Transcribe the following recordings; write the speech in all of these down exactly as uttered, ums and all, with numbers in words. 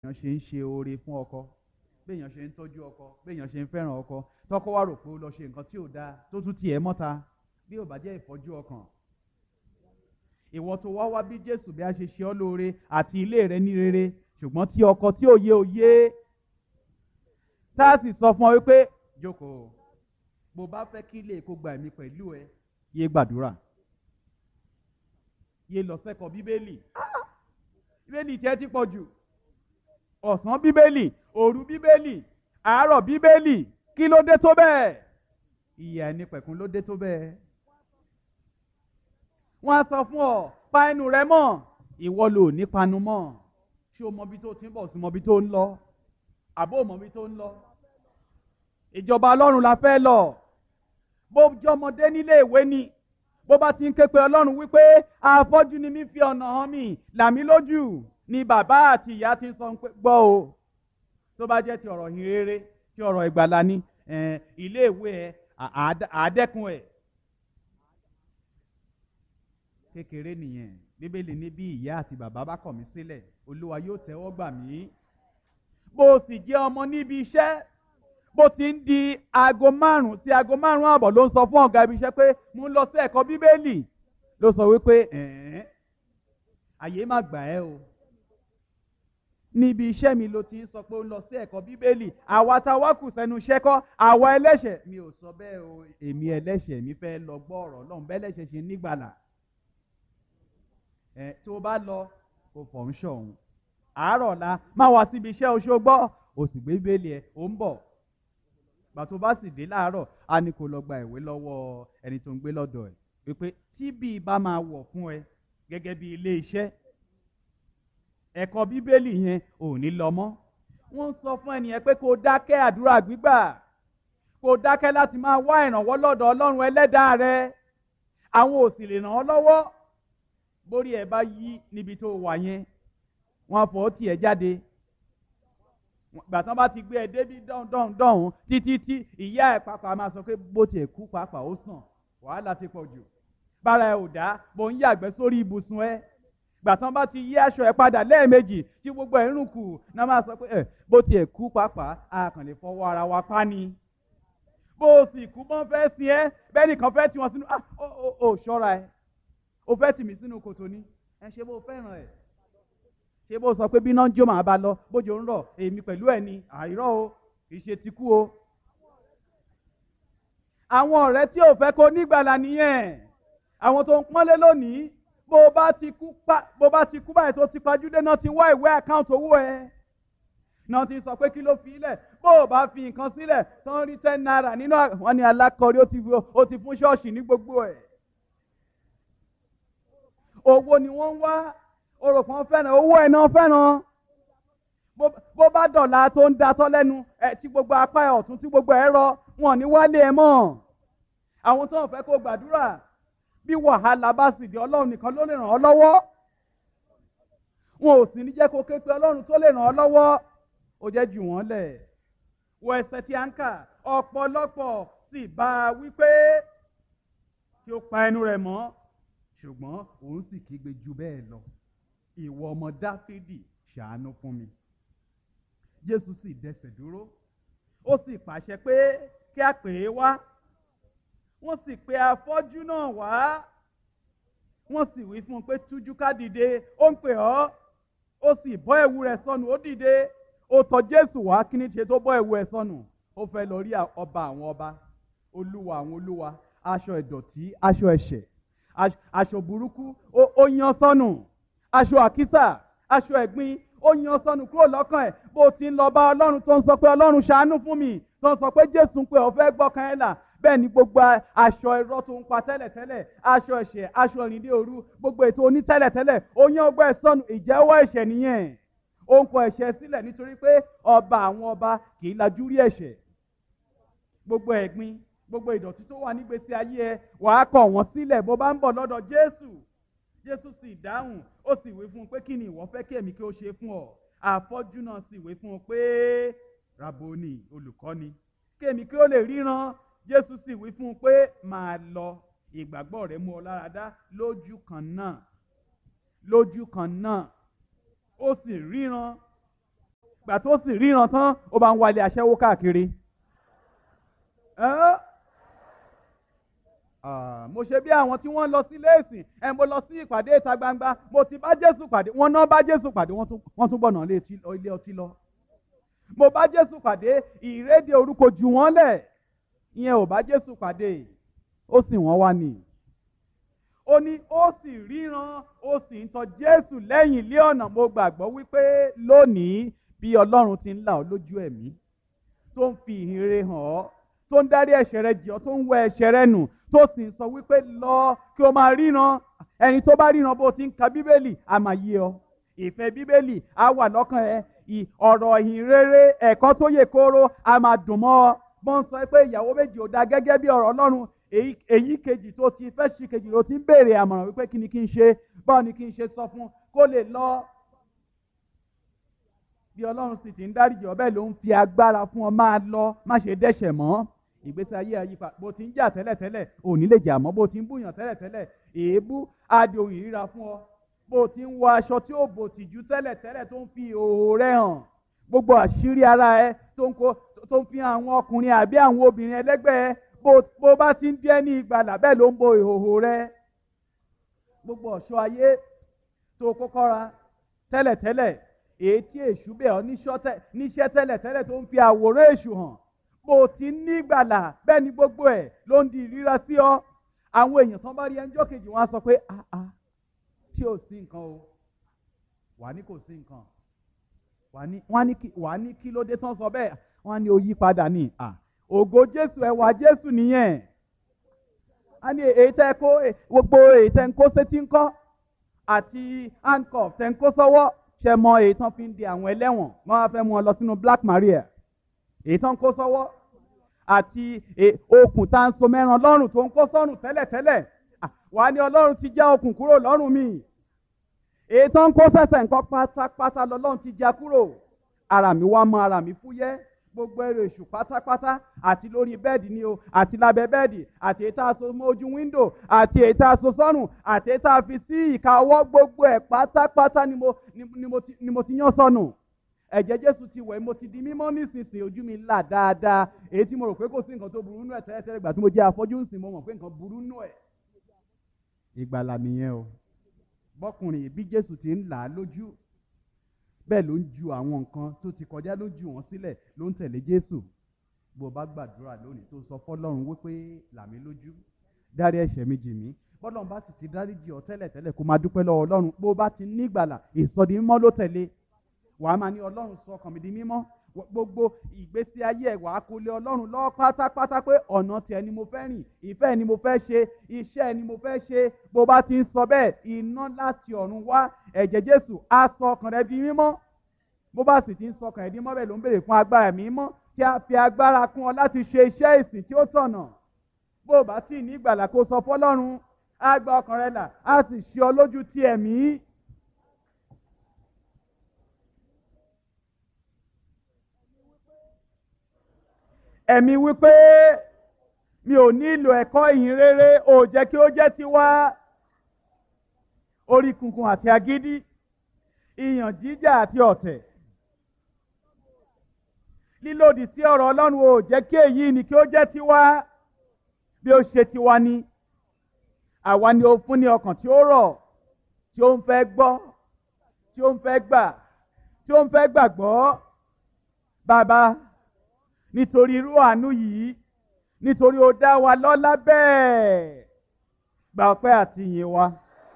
béèyàn ṣe ń ṣe oore fún ọkọ, béèyàn ṣe ń tọ́jú ọkọ, béèyàn ṣe ń fẹ́ràn ọkọ, tọkọ wá rò pé ó lọ ṣe nǹkan tí ò dáa tó tún tiẹ̀ mọ́ta bí ò bá jẹ́ ìfọ́jú ọkàn. Ìwọ tó wá wá bí Jésù bí a ṣe ṣe ọ́ lóore àti ilé rẹ ní rere, ṣùgbọ́n tí ọkọ tí òye òye tá a sì sọ fún ọ wípé jókòó, bó bá fẹ́ kí ilé kó gba ẹ̀mí pẹ̀lú ẹ, yé gbàdúrà, yé lọ sẹ́kọ̀ọ́ bíbélì. Bíbélì tiẹ̀ ti pọ̀ jù. Ọ̀sán bíbélì, òru bíbélì, àárọ̀ bíbélì, kí ló dé tó bẹ́ẹ̀? Ìyè àìnípẹ̀kun ló dé tó bẹ́ẹ̀. Wọ́n á sọ fún ọ, pa ẹnu rẹ mọ́, ìwọ ló ní panu mọ́. Ṣé o mọ ibi tó ti ń bọ̀ sí mọ ibi tó ń lọ? Àbó mọ ibi tó ń lọ? Ìjọba Ọlọ́run la fẹ́ lọ. Bó jọmọdé nílé ìwé ni, bó bá ti ń ké pe Ọlọ́run wípé afọ́jú ni mí, fi ọ̀nà hàn mí, là mí lójú, ni bàbá àti ìyá ti sọ pé gbọ́ o. Tó bá jẹ́ ti ọ̀rọ̀ ìhìnrere, ti ọ̀rọ̀ ìgbàlà ni, ilé ìwé ẹ àádẹ́kun ẹ̀. Kékeré nìyẹn. Bíbélì ní bí ìyá àti bàbá bá kọ̀ mí sílẹ̀, Olúwa yóò tẹ́wọ́ gbà mí. Bó o sì jẹ́ ọmọ níbi iṣẹ́, bó ti ń di aago márùn-ún sí aago márùn-ún àbọ̀ ló ń sọ fún ọ̀gá ibi iṣẹ́ pé mo ń lọ sí ẹ̀kọ́ bíbélì, ló sọ wípé ẹ̀ẹ́n àyè má gbà ẹ́ o. Níbi iṣẹ́ mi ló ti ń sọ pé ó ń lọ sí ẹ̀kọ́ bíbélì, àwa tá a wá kù sẹ́nu iṣẹ́ kọ́, àwa ẹlẹ́ṣẹ̀. Mi ò sọ bẹ́ẹ̀ o, èmi ẹlẹ́ṣẹ̀ mi fẹ́ lọ gbọ́ ọ̀rọ̀ Ọlọ́run bẹ́ẹ̀ lẹ́ṣẹ̀ ṣe nígbàlà. Ẹ̀ tó bá lọ kò fọ̀ ń ṣọ̀hún. Àárọ̀ ọ̀la máa wá síbi iṣẹ́ oṣù gbọ́, o sì gbé bíbélì ẹ̀, ó ń bọ̀. Gbà tó bá sì dé láàárọ̀, a ní kó lọ gba ìwé lọ́wọ́ ẹni tó ń gbé lọ́dọ̀ ẹ̀ wípé tí bí bá máa wọ̀ fún ẹ gẹ́gẹ́ bí ilé iṣẹ́, ẹ̀kọ́ bíbélì yẹn ò ní lọ mọ́. Wọ́n sọ fún ẹnìyẹn pé kó dákẹ́ àdúrà gbígbà, kó dákẹ́ láti máa wá ìrànwọ́ lọ́dọ̀ Ọlọ́run ẹlẹ́dàá rẹ. Àwọn ò sì lè ràn ọ́ lọ́wọ́. Bórí ẹ bá yí níbi tó wà yẹn, wọ́n fọ́ tiẹ̀ jáde. Gbà tán bá ti gbé ẹ débi dọ́hùn dọ́hùn dọ́hùn títí tí ìyá ẹ̀ pàpà máa sọ pé bó tiẹ̀ kú pàpà ó sàn, wàhálà ti pọ̀ jù. Bára ẹ ò dá, bó ń yàgbẹ́ sórí ibùsùn ẹ. Gbà tán bá ti yí aṣọ ẹ padà lẹ́ẹ̀mejì tí gbogbo ẹ̀ ń rùn kù, náà máa sọ pé ẹ bó tiẹ̀ kú pàpà, a kàn lè fọwọ́ ara wa pa ni. Bó o sì kú bọ́n fẹ́ sin ẹ́, bẹ́ẹ̀ nìkan fẹ́ tì wọ́n sínú, ah ó ó ó ṣọ́ra ẹ. O fẹ́ tì mí sínú kòtò ni, ẹ ṣe bó fẹ́ràn ẹ̀. Ṣé bó sọ pé bí náà ń jó màá bá lọ, bójú ń rọ̀, èmi pẹ̀lú ẹ̀ ni, àìrọ́ o, kì í ṣe ti kú o. Àwọn ọ̀rẹ́ tí ò fẹ́ kó nígbàlà nìyẹn. Àwọn tó ń pọ́nlé lónìí, bó bá ti kú pa bó bá ti kú báyìí tó ti pajúdé náà ti wá ìwé àkáǹtì owó ẹ. Náà ti sọ pé kí ló fi ilẹ̀, bó o bá fi nǹkan sílẹ̀ tó ń rí ten naira nínú wọn ni alákọ̀ọ́rí ó ti fún ṣọ́ọ̀ṣì ní gbogbo ẹ̀. Owó ni wọ́n ń wá. Orò kan fẹ́ràn owó ẹ̀ náà fẹ́ràn. Bó bá dọ̀la tó ń datọ́ lẹ́nu ẹ̀ tí gbogbo apá ẹ̀ ọ̀tún tí gbogbo ẹ̀ rọ, wọn ò ní wálé ẹ mọ́. Àwọn tó ń fẹ́ kó gbàdúrà, bí wàhálà bá sì di Ọlọ́run nìkan ló lè ràn ọ́ lọ́wọ́. Wọn ò sì ní jẹ́ kó ké pe Ọlọ́run tó lè ràn ọ́ lọ́wọ́. Ó jẹ́ jù wọ́n lẹ̀. Wọ ẹsẹ̀ tí a ń kà, ọ̀pọ̀lọpọ̀ sì bá a wípé kí ó pa ẹnu rẹ̀ mọ́, ṣùgbọ́n òun sì kígbe jù bẹ́ẹ̀ lọ. Ìwọ ọmọ Dáfídì, ṣàánú fún mi. Jésù sì dẹsẹ̀ dúró, ó sì pàṣẹ pé kí a pè é wá. Wọ́n sì pe afọ́jú náà wá. Wọ́n sì wí fún un pé tújú ká dìde, ó ń pè ọ́. Ó sì bọ́ ẹ̀wù rẹ̀ sọnù, ó dìde. Ó tọ̀ Jésù wá, kí ni ṣe tó bọ́ ẹ̀wù ẹ̀ sọnù? Ó fẹ́ lọ rí ọba àwọn ọba, olúwa àwọn olúwa, aṣọ ìdọ̀tí, aṣọ ẹ̀ṣẹ̀, aṣọ burúkú, ó yan sọnù. Aṣọ àkísà, aṣọ ẹ̀gbin, ó yan sọnù kúrò lọ́kàn ẹ̀. Bó ti ń lọ bá Ọlọ́run tó ń sọ pé Ọlọ́run ṣàánú fún mi, tó ń sọ pé Jésù ń pè ọ́ fẹ́ gbọ́kàn ẹ̀ là. Bẹ́ẹ̀ ni gbogbo aṣọ irọ́ tó ń pa tẹ́lẹ̀tẹ́lẹ̀, aṣọ ẹ̀ṣẹ̀, aṣọ ìrìndé òru, gbogbo ètò oní tẹ́lẹ̀tẹ́lẹ̀, ó yan ọgbẹ́ sọnù. Ìjẹ́wọ́ ẹ̀ṣẹ̀ nìyẹn. Ó ń kọ ẹ̀ṣẹ̀ sílẹ̀ nítorí pé ọba àwọn ọba kì í lajú rí ẹ̀ṣẹ̀. Gbogbo ẹ̀gbin, gbogbo ìdọ̀tí tó wà nígbésí ayé ẹ, wàá kọ̀ wọ́n sílẹ̀ bó bá ń bọ̀ lọ́dọ̀ Jésù. Jésù sì dáhùn, ó sì wí fún un pé kí ni ìwọ fẹ́ kí èmi kí ó ṣe fún ọ? Afọ́jú náà sì wí fún un pé Raboni, olùkọ́ni, kí èmi kí ó lè ríran. Jésù sì wí fún un pé máa lọ, ìgbàgbọ́ rẹ mú ọ lára dá. Lójú kan náà, lójú kan náà, ó sì ríran. gbà tó sì ríran tán ó bá ń wálé aṣẹ́wó káàkiri. ẹ́ Ah, mo ṣe bí àwọn tí wọ́n lọ sí léèsì ẹ mo lọ sí ìpàdé ìta gbangba mo ti bá Jésù pàdé wọ́n náà bá Jésù pàdé wọ́n tún wọ́n tún bọ̀nà ilé ọtí lọ. mo bá Jésù pàdé ìrédè orúkọ jù wọ́n lẹ̀ ìyẹn ò bá Jésù pàdé ó sì wọ́n wá ní. ó ní ó sì ríran ó sì ń tọ Jésù lẹ́yìn ilé ọ̀nà. mo gbàgbọ́ wípé lónìí bí Ọlọ́run ti ń là ọ́ lójú ẹ̀mí tó ń fi ìhìnrere hàn ọ́ tó ń dárí ẹ̀ṣẹ̀ rẹ jì ọ́ tó ń wẹ ẹ̀ṣẹ̀ rẹ nù tó sì ń sọ wípé lọ kí o máa ríran. ẹni tó bá ríran bó ti ń ka Bíbélì a máa yé ọ. ìfẹ́ Bíbélì á wà lọ́kàn ẹ. ọ̀rọ̀ ìhìnrere ẹ̀kọ́ tó yè kooro a máa dùn mọ́ ọ. bọ́n sọ pé ìyàwó méjì ò dáa gẹ́gẹ́ bí ọ̀rọ̀ Ọlọ́run èyí kejì tó ti fẹ́ ṣì kejì ló ti ń béèrè àmọ̀ràn wípé kí ni kí n ṣe báwo ni kí n ṣe sọ fún kó lè lọ. bí Ọlọ́run sì ti ń dáríjì ọ́ bẹ́ẹ̀ ló ń fi agbára fún ọ máa lọ má ṣe dẹ́ṣẹ̀ mọ́. ìgbésí ayé àyípa bó ti ń jà tẹ́lẹ̀tẹ́lẹ̀ ò ní lè jà mọ́ bó ti ń búyàn tẹ́lẹ̀tẹ́lẹ̀ èébú adé ohun ìríra fún ọ bó ti ń wọ aṣọ tí ó bò tìjú tẹ́lẹ̀tẹ́lẹ̀ tó ń fi ìhòòhò rẹ hàn gbogbo àṣírí ara ẹ tó ń kó tó ń fi àwọn ọkùnrin àbí àwọn obìnrin ẹlẹ́gbẹ́ ẹ bó bá ti ń dé ní ìgbàlà bẹ́ẹ̀ ló ń bo ìhòòhò rẹ gbogbo ọ̀ṣọ́ ayé tó kọ́kọ́ ra tẹ́lẹ̀tẹ́lẹ̀ èyí tí èṣù bẹ̀ ọ́ níṣẹ́ tẹ́lẹ̀tẹ́lẹ̀ tó ń fi àwòrán èṣù hàn bó ti ní ìgbàlà bẹ́ẹ̀ ni gbogbo ẹ̀ ló ń di ìríra sí ọ. àwọn èèyàn tán bá rí ẹnjọ́ kejì wọn á sọ pé ah ah ṣé ò sí nǹkan o wà ní kò sí nǹkan wà ní kí ló dé tán sọ bẹ́ẹ̀ wọ́n á ní ó yí padà ní à ògo Jésù ẹwà Jésù nìyẹn. a ní èyí tẹ́ kó gbogbo èyí tẹ́ ń kó sétí ń kọ́ àti handcuff tẹ́ ń kó sọ́wọ́ ṣe mọ èyí tán fi ń di àwọn ẹlẹ́wọ̀n wọ́n á fẹ́ mú ọ lọ sínú Black Maria èyí tán kó sọ́wọ́ àti okùn tá ń so mẹ́ran lọ́rùn tó ń kó sọ́rùn tẹ́lẹ̀tẹ́lẹ̀ wà á ní Ọlọ́run ti já okùn kúrò lọ́rùn mi èyí tán kó sẹ̀sẹ̀ nǹkan pátápátá lọ́lọ́run ti já kúrò ara mi wá mọ́ ara mi fúyẹ́ gbogbo ẹrù èṣù pátápátá àti lórí bẹ́ẹ̀dì ni o àti lábẹ́ bẹ́ẹ̀dì àti èyí tá a so mọ́ ojú wíńdò àti èyí tá a so sọ́rùn àti èyí tá a fi sí ìka ọwọ́ gbogbo ẹ̀ pátápátá ni mo ni mo ti ni mo ti yán sọnù ẹ̀jẹ̀ Jésù ti wẹ̀ mo ti di mímọ́ nísinsìnyí ojú mi là dáadáa èyí tí mo rò pé kò sí nǹkan tó burú nù ẹ̀ tẹ́lẹ̀tẹ́lẹ̀ gbà tí mo jẹ́ afọ́jú ńsìn mo mọ̀ pé nǹkan burú nù ẹ̀. ìgbàlà nìyẹn o bọ́kùnrin bí Jésù ti ń là á lójú bẹ́ẹ̀ ló ń ju àwọn nǹkan tó ti kọjá ló ju wọn sílẹ̀ ló ń tẹ̀lé Jésù. bó o bá gbàdúrà lónìí tó sọ fọ́lọ́run wípé là mí lójú dárí ẹ̀ṣẹ̀ mi jì mí bọ́lọ́run bá sì ti dáríjì ọ́ tẹ́lẹ̀tẹ́lẹ̀ kó máa dúpẹ́ lọ́wọ́ Ọlọ́run bó o bá ti ní ìgbàlà ìsọdi mímọ́ ló tẹ̀lé wàá máa ní Ọlọ́run sọ ọkàn mi di mímọ́ gbogbo ìgbésí ayé ẹ̀ wàá kó lé Ọlọ́run lọ pátápátá pé ọ̀nà tiẹ̀ ni mo fẹ́ rìn ìfẹ́ ni mo fẹ́ ṣe iṣẹ́ ni mo fẹ́ ṣe bó bá ti ń sọ bẹ́ẹ̀ iná láti ọ̀run wá ẹ̀jẹ̀ Jésù á sọ ọkàn rẹ di mímọ́ bó bá sì ti ń sọ ọkàn rẹ di mímọ́ bẹ́ẹ̀ ló ń béèrè fún agbára mímọ́ tí a fi agbára kún ọ láti ṣe iṣẹ́ ìsìn tí ó tọ̀nà bó bá tí ní ìgbàlà kó sọ fọ́lọ́run á gba ọkàn rẹ là á sì ṣe ọ lójú ti ẹ̀mí. ẹ̀mí wípé mi ò nílò ẹ̀kọ́ ìyìn rere ò jẹ́ kí ó jẹ́ tiwa orí kunkun àti agídí ìyàn jíjà àti ọ̀tẹ̀ lílòdì sí ọ̀rọ̀ Ọlọ́run ò jẹ́ kí èyí ni kí ó jẹ́ tiwa bí ó ṣe tiwa ni àwa ni ó fún ní ọkàn tí ó rọ̀ tí ó ń fẹ́ gbọ́ tí ó ń fẹ́ gbà tí ó ń fẹ́ gbàgbọ́ bàbá nítorí irú àánú yìí nítorí ó dá wa lọ́lá bẹ́ẹ̀ gba ọpẹ́ àti ìyìn wa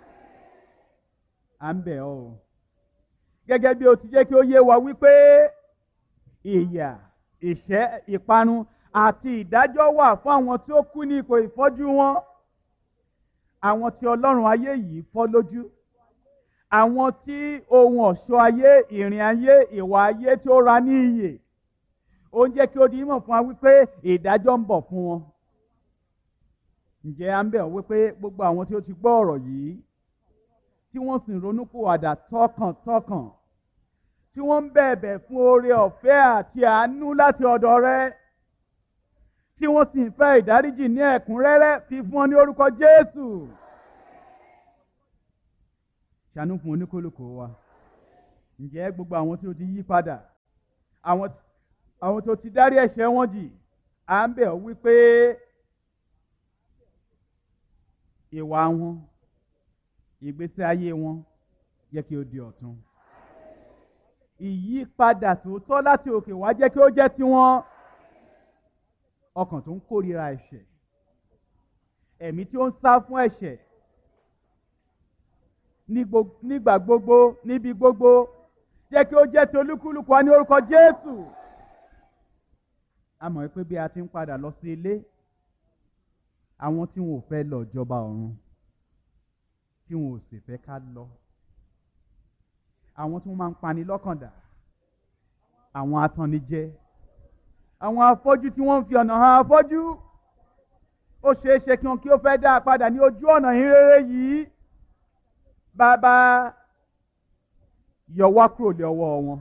à ń bẹ̀ ọ́ o gẹ́gẹ́ bí o ti jẹ́ kí ó yé wa wípé ìyà ìṣẹ́ ìparun àti ìdájọ́ wà fún àwọn tí ó kú ní ipò ìfọ́jú wọn àwọn tí ọlọ́run ayé yìí fọ́ lójú àwọn tí ohun ọ̀ṣọ́ ayé ìrìn ayé ìwà ayé tí ó ra ní iyè ó ń jẹ́ kí ó di mímọ̀ fún wa wípé ìdájọ́ ń bọ̀ fún wọn. ǹjẹ́ à ń bẹ̀ ọ́ wípé gbogbo àwọn tí ó ti gbọ́ ọ̀rọ̀ yìí tí wọ́n sì ń ronúpìwàdà tọkàntọkàn tí wọ́n ń bẹ̀bẹ̀ fún oore ọ̀fẹ́ àti àánú láti ọ̀dọ̀ rẹ tí wọ́n sì ń fẹ́ ìdáríjì ní ẹ̀kúnrẹ́rẹ́ fi fún ọ ní orúkọ Jésù. ṣàánú fún oníkálùkù wa ǹjẹ́ gbogbo àwọn tí ó ti yí padà àwọn àwọn tó ti dárí ẹ̀ṣẹ̀ wọn jì à ń bẹ̀ ọ́ wípé ìwà wọn ìgbésí ayé wọn jẹ́ kí ó di ọ̀tun. Ìyípadà tòótọ́ láti òkè wá jẹ́ kí ó jẹ́ tiwọn. Ọkàn tó ń kórìíra ẹ̀ṣẹ̀, ẹ̀mí tí ó ń sá fún ẹ̀ṣẹ̀ nígbà gbogbo níbi gbogbo jẹ́ kí ó jẹ́ ti olúkúlùkù wa ní orúkọ Jésù. A mọ̀ pé bí a ti ń padà lọ sí ilé, àwọn tí wọn ò fẹ́ lọ ìjọba ọ̀run tí wọn ò sì fẹ́ ká lọ, àwọn tí wọ́n máa ń pani lọ́kàndà, àwọn atannijẹ, àwọn afọ́jú tí wọ́n ń fi ọ̀nà hàn afọ́jú, ó ṣeé ṣe kí wọn kí ó fẹ́ dá a padà ní ojú ọ̀nà ìhìnrere yìí. Bàbá, yọ wá kúrò lé ọwọ́ wọn.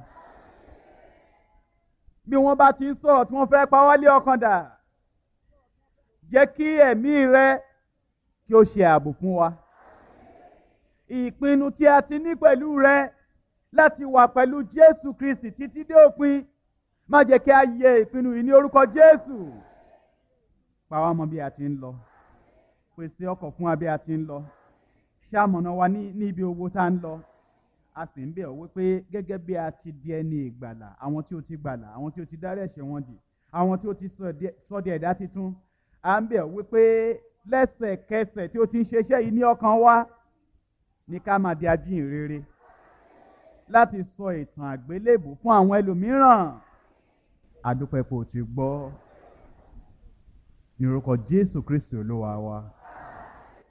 Bí wọ́n bá ti ń sọ̀rọ̀ tí wọ́n fẹ́ pa wá lé ọkàn dà, jẹ́ kí ẹ̀mí rẹ kí ó ṣe ààbò fún wa. Ìpinnu tí a ti ní pẹ̀lú rẹ láti wà pẹ̀lú Jésù Kristi títí dé òpin, má jẹ́ kí a yẹ ìpinnu yìí ní orúkọ Jésù. Pa wá mọ́ bí a ti ń lọ, pèsè ọkọ̀ fún wa bí a ti ń lọ, ṣamọ̀nà wa ní ibi owó tá ń lọ. A sì ń bẹ̀ ọ́ wípé gẹ́gẹ́ bí a ti di ẹni ìgbàlà, àwọn tí ó ti gbàlà, àwọn tí ó ti dárí ẹ̀ṣẹ̀ wọn jì, àwọn tí ó ti sọ di ẹ̀dá titun, à ń bẹ̀ ọ́ wípé lẹ́sẹ̀kẹsẹ̀ tí ó ti ń ṣiṣẹ́ yìí ní ọkàn wa ní ká máa di ajíhìnrere láti sọ ìtàn àgbélébù fún àwọn ẹlòmíràn. A dúpẹ́ pé o ti gbọ́ ní orúkọ Jésù Kristi Olúwa wa.